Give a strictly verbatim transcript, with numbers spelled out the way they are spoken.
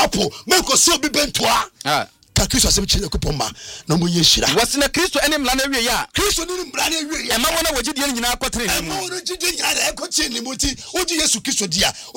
apple make us so be bentoa ah ka Kristo asem chire kupoma na mo yeshira wasina Kristo ene mla na wie ya Kristo ni mla na wie ya e ma wona wogide nyina akotre ni mu e ma wona gide nyina akotre ni mu ti oji Yesu Kristo dia